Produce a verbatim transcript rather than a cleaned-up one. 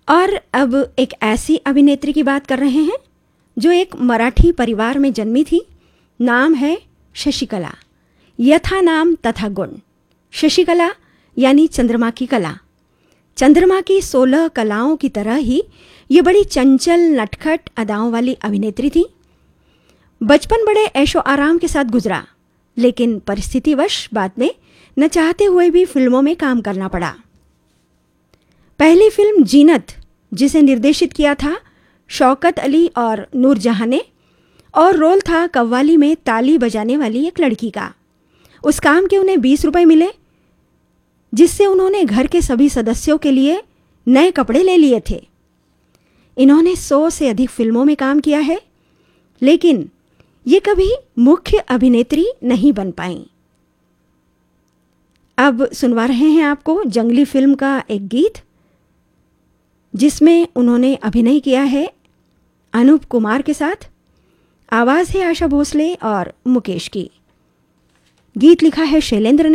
और अब एक ऐसी अभिनेत्री की बात कर रहे हैं जो एक मराठी परिवार में जन्मी थी। नाम है शशिकला। यथा नाम तथा गुण। शशिकला यानी चंद्रमा की कला। चंद्रमा की सोलह कलाओं की तरह ही ये बड़ी चंचल नटखट अदाओं वाली अभिनेत्री थी। बचपन बड़े ऐशो आराम के साथ गुजरा, लेकिन परिस्थितिवश बाद में न चाहते हुए भी फिल्मों में काम करना पड़ा। पहली फिल्म जीनत, जिसे निर्देशित किया था शौकत अली और नूरजहां ने, और रोल था कव्वाली में ताली बजाने वाली एक लड़की का। उस काम के उन्हें बीस रुपए मिले, जिससे उन्होंने घर के सभी सदस्यों के लिए नए कपड़े ले लिए थे। इन्होंने सौ से अधिक फिल्मों में काम किया है, लेकिन ये कभी मुख्य अभिनेत्री नहीं बन पाईं। अब सुनवा रहे हैं आपको जंगली फिल्म का एक गीत, जिसमें उन्होंने अभिनय किया है अनूप कुमार के साथ। आवाज़ है आशा भोसले और मुकेश की। गीत लिखा है शैलेंद्र ने।